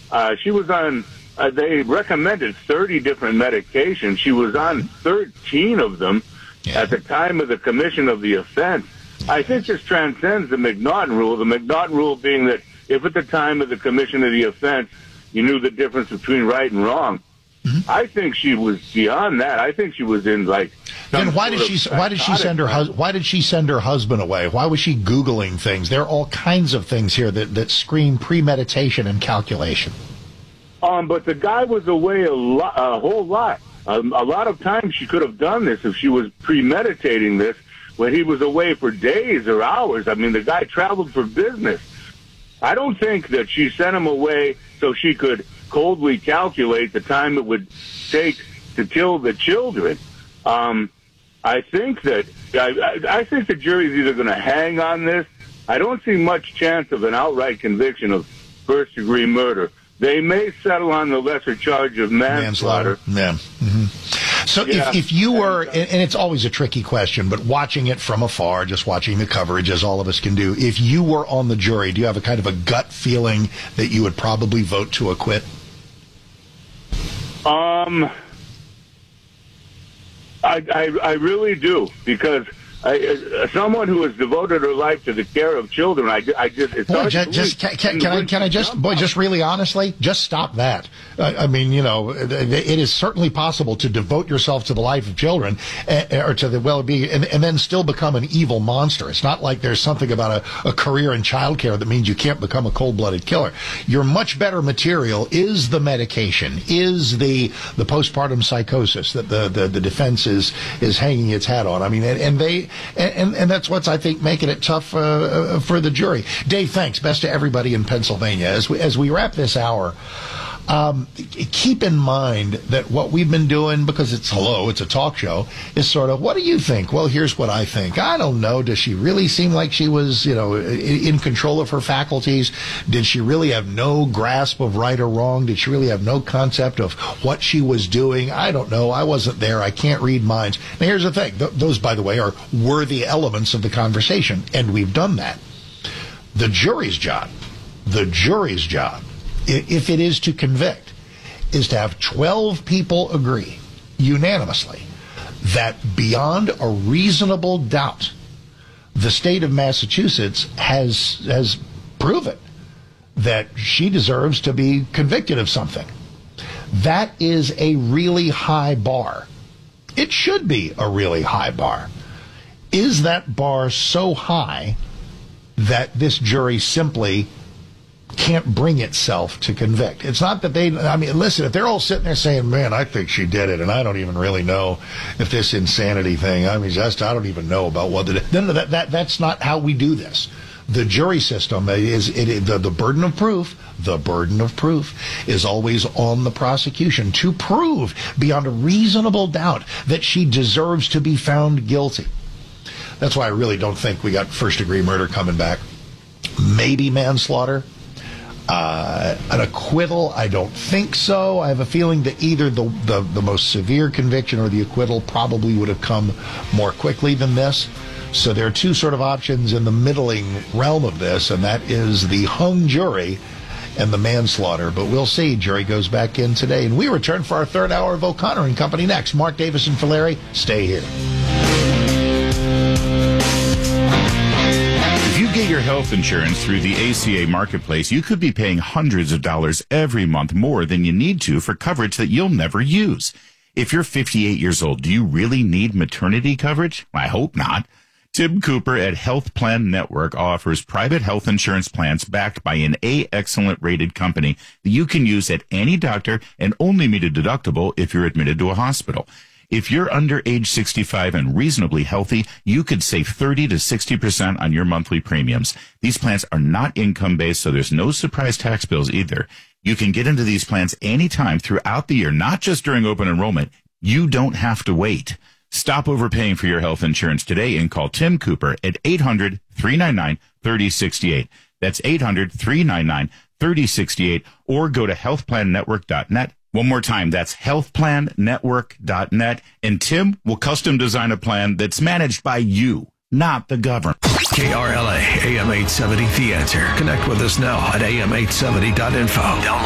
She was on, they recommended 30 different medications. She was on 13 of them at the time of the commission of the offense. I think this transcends the McNaughton rule, the McNaughton rule being that if at the time of the commission of the offense you knew the difference between right and wrong. Mm-hmm. I think she was beyond that. I think she was in like. Then why did she send her husband away? Why was she Googling things? There are all kinds of things here that scream premeditation and calculation. But the guy was away a whole lot. A lot of times she could have done this if she was premeditating this when he was away for days or hours. I mean, the guy traveled for business. I don't think that she sent him away so she could coldly calculate the time it would take to kill the children. I think that I think the jury's either going to hang on this. I don't see much chance of an outright conviction of first-degree murder. They may settle on the lesser charge of manslaughter. Yeah. Mm-hmm. So if you were, and it's always a tricky question, but watching it from afar, just watching the coverage, as all of us can do, if you were on the jury, do you have a kind of a gut feeling that you would probably vote to acquit? I really do, because someone who has devoted her life to the care of children, just really honestly, just stop that. I mean, you know, it is certainly possible to devote yourself to the life of children or to the well-being and then still become an evil monster. It's not like there's something about a career in childcare that means you can't become a cold-blooded killer. Your much better material is the medication, is the postpartum psychosis that the defense is hanging its hat on. I mean, and that's what's, I think, making it tough for the jury. Dave, thanks. Best to everybody in Pennsylvania. As we wrap this hour, keep in mind that what we've been doing, because it's a talk show, is sort of, what do you think? Well, here's what I think. I don't know. Does she really seem like she was, in control of her faculties? Did she really have no grasp of right or wrong? Did she really have no concept of what she was doing? I don't know. I wasn't there. I can't read minds. Now, here's the thing. Those, by the way, are worthy elements of the conversation, and we've done that. The jury's job, if it is to convict, is to have 12 people agree unanimously that beyond a reasonable doubt, the state of Massachusetts has proven that she deserves to be convicted of something. That is a really high bar. It should be a really high bar. Is that bar so high that this jury simply can't bring itself to convict? It's not that listen, if they're all sitting there saying, man, I think she did it, and I don't even really know if this insanity thing, I don't even know about what that's not how we do this. The jury system is the burden of proof. The burden of proof is always on the prosecution to prove beyond a reasonable doubt that she deserves to be found guilty. That's why I really don't think we got first-degree murder coming back. Maybe manslaughter. An acquittal, I don't think so. I have a feeling that either the most severe conviction or the acquittal probably would have come more quickly than this. So there are two sort of options in the middling realm of this, and that is the hung jury and the manslaughter. But we'll see. Jury goes back in today. And we return for our third hour of O'Connor and Company next. Mark Davis and Fileri, stay here. If you get your health insurance through the ACA Marketplace, you could be paying hundreds of dollars every month more than you need to for coverage that you'll never use. If you're 58 years old, do you really need maternity coverage? I hope not. Tim Cooper at Health Plan Network offers private health insurance plans backed by an A-Excellent rated company that you can use at any doctor and only meet a deductible if you're admitted to a hospital. If you're under age 65 and reasonably healthy, you could save 30 to 60% on your monthly premiums. These plans are not income-based, so there's no surprise tax bills either. You can get into these plans anytime throughout the year, not just during open enrollment. You don't have to wait. Stop overpaying for your health insurance today and call Tim Cooper at 800-399-3068. That's 800-399-3068, or go to healthplannetwork.net. One more time, that's healthplannetwork.net, and Tim will custom design a plan that's managed by you, not the government. KRLA AM 870 The Answer. Connect with us now at am870.info.